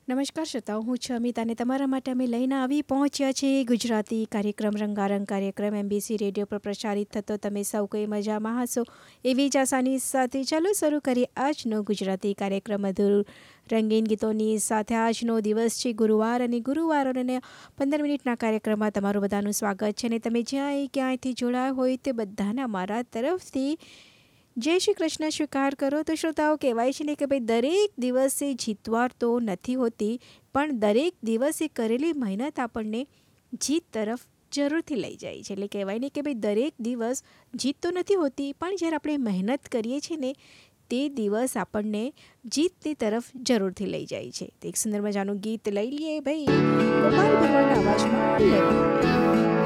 નમસ્કાર શ્રોતાઓ, હું છું અમિત અને તમારા માટે અમે લઈને આવી પહોંચ્યા છે ગુજરાતી કાર્યક્રમ રંગારંગ કાર્યક્રમ MBC રેડિયો પર પ્રસારિત થતો. તમે સૌ કોઈ મજામાં હશો એવી જ આશાની સાથે ચાલો શરૂ કરીએ આજનો ગુજરાતી કાર્યક્રમ મધુર રંગીન ગીતોની સાથે. આજનો દિવસ છે ગુરુવાર અને ગુરુવારોને 15 મિનિટના કાર્યક્રમમાં તમારું બધાનું સ્વાગત છે. અને તમે જ્યાં ક્યાંયથી જોડાયા હોય તે બધાના મારા તરફથી જય શ્રી કૃષ્ણ સ્વીકાર કરો. તો શ્રોતાઓ, કહેવાય છે ને કે ભાઈ દરેક દિવસે જીતવાર તો નથી હોતી, પણ દરેક દિવસે કરેલી મહેનત આપણને જીત તરફ જરૂરથી લઈ જાય છે. એટલે કહેવાય ને કે ભાઈ દરેક દિવસ જીત તો નથી હોતી, પણ જ્યારે આપણે મહેનત કરીએ છીએ ને તે દિવસ આપણને જીતની તરફ જરૂરથી લઈ જાય છે. એક સુંદર મજાનું ગીત લઈ લઈએ ભાઈ, ગોપાલ ભરવાડના અવાજમાં લેવા.